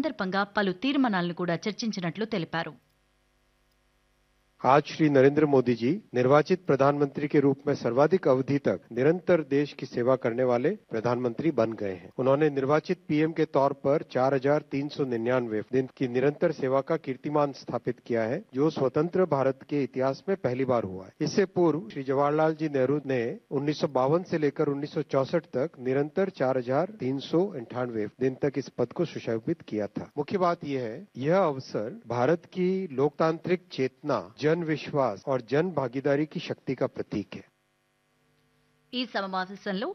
సందర్భంగా పలు తీర్మానాలను కూడా చర్చించినట్లు తెలిపారు. आज श्री नरेंद्र मोदी जी निर्वाचित प्रधानमंत्री के रूप में सर्वाधिक अवधि तक निरंतर देश की सेवा करने वाले प्रधानमंत्री बन गए हैं। उन्होंने निर्वाचित पीएम के तौर पर 4,399 दिन की निरंतर सेवा का कीर्तिमान स्थापित किया है, जो स्वतंत्र भारत के इतिहास में पहली बार हुआ है। इससे पूर्व श्री जवाहरलाल जी नेहरू ने 1952 से लेकर 1964 तक निरंतर 4,398 दिन तक इस पद को सुशोभित किया था। मुख्य बात यह है, यह अवसर भारत की लोकतांत्रिक चेतना, जन विश्वास और जन भागीदारी की शक्ति का प्रतीक है। ఈ సమావేశంలో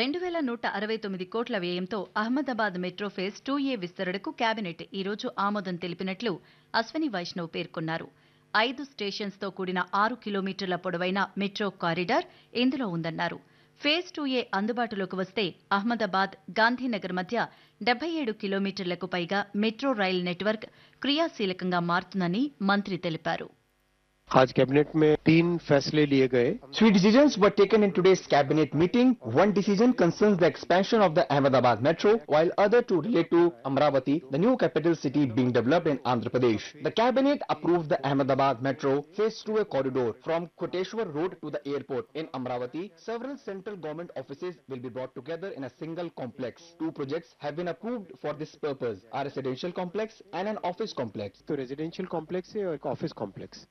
2,169 కోట్ల వ్యయంతో అహ్మదాబాద్ మెట్రో ఫేజ్ 2A విస్తరణకు కేబినెట్ ఈ రోజు ఆమోదం తెలిపినట్లు అశ్విని వైష్ణవ్ పేర్కొన్నారు. 5 స్టేషన్స్తో కూడిన 6 కిలోమీటర్ల పొడవైన మెట్రో కారిడార్ ఇందులో ఉందన్నారు. ఫేజ్ 2A అందుబాటులోకి వస్తే అహ్మదాబాద్, గాంధీనగర్ మధ్య 77 కిలోమీటర్లకు పైగా మెట్రో రైల్ నెట్వర్క్ క్రియాశీలకంగా మారుతుందని మంత్రి తెలిపారు. आज कैबिनेट में 3 फैसले लिए गए। Three decisions were taken in today's cabinet meeting. One decision concerns the expansion of the Ahmedabad metro, while other two relate to Amravati, the new capital city being developed in Andhra Pradesh. The cabinet approved the Ahmedabad metro phase 2A corridor from Koteshwar Road to the airport. In Amravati, several central government offices will be brought together in a single complex. Two projects have been approved for this purpose: a residential complex and an office complex. तो residential complex है और एक office complex.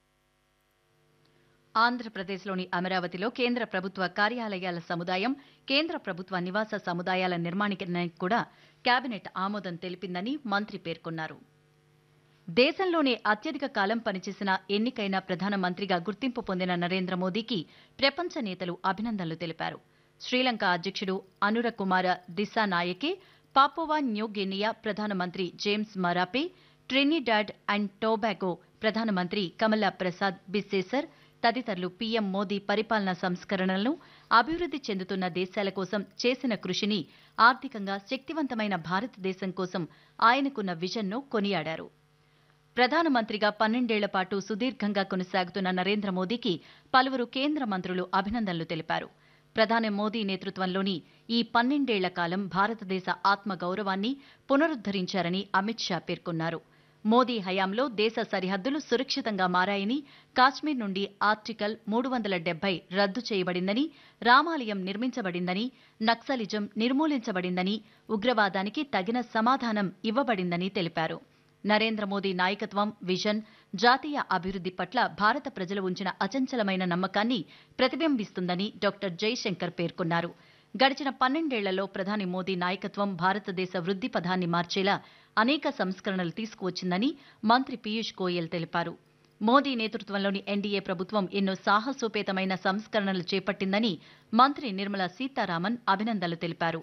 ఆంధ్రప్రదేశ్లోని అమరావతిలో కేంద్ర ప్రభుత్వ కార్యాలయాల సముదాయం, కేంద్ర ప్రభుత్వ నివాస సముదాయాల నిర్మాణానికి కూడా కేబినెట్ ఆమోదం తెలిపిందని మంత్రి పేర్కొన్నారు. దేశంలోనే అత్యధిక కాలం పనిచేసిన ఎన్నికైన ప్రధానమంత్రిగా గుర్తింపు పొందిన నరేంద్ర మోదీకి ప్రపంచ నేతలు అభినందనలు తెలిపారు. శ్రీలంక అధ్యక్షుడు అనుర కుమార దిశానాయకే, పాపువా న్యూ గినియా ప్రధానమంత్రి జేమ్స్ మరాపే, ట్రినిడాడ్ అండ్ టొబాగో ప్రధానమంత్రి కమలా ప్రసాద్ బిస్సేసర్ తదితరులు పీఎం మోదీ పరిపాలనా సంస్కరణలను, అభివృద్ధి చెందుతున్న దేశాల కోసం చేసిన కృషిని, ఆర్థికంగా శక్తివంతమైన భారతదేశం కోసం ఆయనకున్న విజన్ను కొనియాడారు. ప్రధానమంత్రిగా 12 ఏళ్ల పాటు సుదీర్ఘంగా కొనసాగుతున్న నరేంద్ర మోదీకి పలువురు కేంద్ర మంత్రులు అభినందనలు తెలిపారు. ప్రధాని మోదీ నేతృత్వంలోని ఈ 12 ఏళ్ల కాలం భారతదేశ ఆత్మగౌరవాన్ని పునరుద్ధరించారని అమిత్ షా పేర్కొన్నారు. మోదీ హయాంలో దేశ సరిహద్దులు సురక్షితంగా మారాయని, కాశ్మీర్ నుండి ఆర్టికల్ 370 రద్దు చేయబడిందని, రామాలయం నిర్మించబడిందని, నక్సలిజం నిర్మూలించబడిందని, ఉగ్రవాదానికి తగిన సమాధానం ఇవ్వబడిందని తెలిపారు. నరేంద్ర మోదీ నాయకత్వం, విజన్, జాతీయ అభివృద్ధి పట్ల భారత ప్రజలు ఉంచిన అచంచలమైన నమ్మకాన్ని ప్రతిబింబిస్తుందని డాక్టర్ జైశంకర్ పేర్కొన్నారు. గడిచిన 12 ఏళ్లలో ప్రధాని మోదీ నాయకత్వం భారతదేశ వృద్ధి పథాన్ని మార్చేలా అనేక సంస్కరణలు తీసుకువచ్చిందని మంత్రి పీయూష్ గోయల్ తెలిపారు. మోదీ నేతృత్వంలోని ఎన్డీఏ ప్రభుత్వం ఎన్నో సాహసోపేతమైన సంస్కరణలు చేపట్టిందని మంత్రి నిర్మలా సీతారామన్ అభినందనలు తెలిపారు.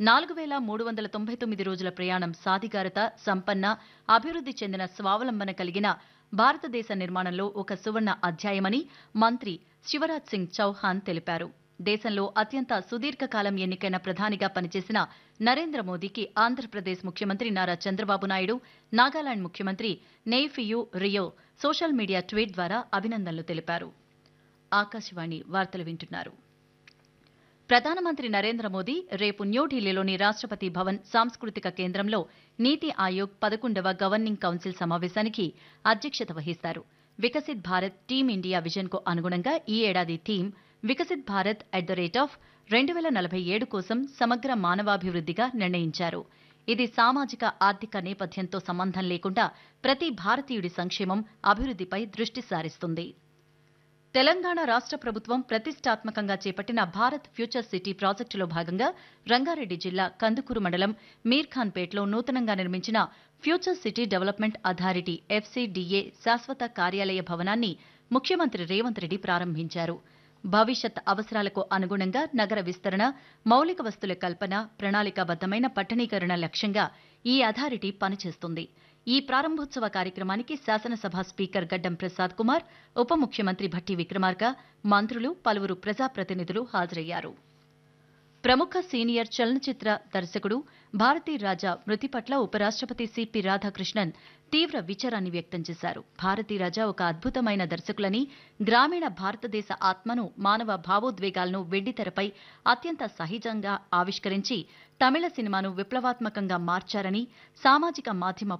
4,399 రోజుల ప్రయాణం సాధికారత, సంపన్న, అభివృద్ధి చెందిన స్వావలంబన కలిగిన భారతదేశ నిర్మాణంలో ఒక సువర్ణ అధ్యాయమని మంత్రి శివరాజ్ సింగ్ చౌహాన్ తెలిపారు. దేశంలో అత్యంత సుదీర్ఘకాలం ఎన్నికైన ప్రధానిగా పనిచేసిన నరేంద్ర మోదీకి ఆంధ్రప్రదేశ్ ముఖ్యమంత్రి నారా చంద్రబాబు నాయుడు, నాగాలాండ్ ముఖ్యమంత్రి నెయ్ఫియూ రియో సోషల్ మీడియా ట్వీట్ ద్వారా అభినందనలు తెలిపారు. ఆకాశవాణి వార్తలు వింటున్నారు. ప్రధానమంత్రి నరేంద్ర మోదీ రేపు న్యూఢిల్లీలోని రాష్ట్రపతి భవన్ సాంస్కృతిక కేంద్రంలో నీతి ఆయోగ్ 11వ గవర్నింగ్ కౌన్సిల్ సమావేశానికి అధ్యక్షత వహిస్తారు. వికసిత్ భారత్ టీమ్ ఇండియా విజన్కు అనుగుణంగా ఈ ఏడాది థీమ్ వికసిత్ భారత్ @ 2047 కోసం సమగ్ర మానవాభివృద్ధిగా నిర్ణయించారు. ఇది సామాజిక, ఆర్థిక నేపథ్యంతో సంబంధం లేకుండా ప్రతి భారతీయుడి సంక్షేమం, అభివృద్ధిపై దృష్టి సారిస్తుంది. తెలంగాణ రాష్ట్ర ప్రభుత్వం ప్రతిష్టాత్మకంగా చేపట్టిన భారత్ ఫ్యూచర్ సిటీ ప్రాజెక్టులో భాగంగా రంగారెడ్డి జిల్లా కందుకూరు మండలం మీర్ఖాన్పేట్లో నూతనంగా నిర్మించిన future city development authority FCDA శాశ్వత కార్యాలయ భవనాన్ని ముఖ్యమంత్రి రేవంత్ రెడ్డి ప్రారంభించారు. భవిష్యత్ అవసరాలకు అనుగుణంగా నగర విస్తరణ, మౌలిక వస్తుల కల్పన, ప్రణాళికాబద్దమైన పట్టణీకరణ లక్ష్యంగా ఈ అథారిటీ పనిచేస్తుంది. ఈ ప్రారంభోత్సవ కార్యక్రమానికి శాసనసభ స్పీకర్ గడ్డం ప్రసాద్ కుమార్, ఉప ముఖ్యమంత్రి భట్టి విక్రమార్క, మంత్రులు, పలువురు ప్రజాప్రతినిధులు హాజరయ్యారు. ప్రముఖ సీనియర్ చలనచిత్ర దర్శకుడు భారతీ రాజా మృతి పట్ల ఉపరాష్ట్రపతి సిపి రాధాకృష్ణన్ తీవ్ర విచారాన్ని వ్యక్తం చేశారు. భారతీ రాజా ఒక అద్భుతమైన దర్శకులని, గ్రామీణ భారతదేశ ఆత్మను, మానవ భావోద్వేగాలను వెండితెరపై అత్యంత సహజంగా ఆవిష్కరించి తమిళ సినిమాను విప్లవాత్మకంగా మార్చారని, సామాజిక మాధ్యమ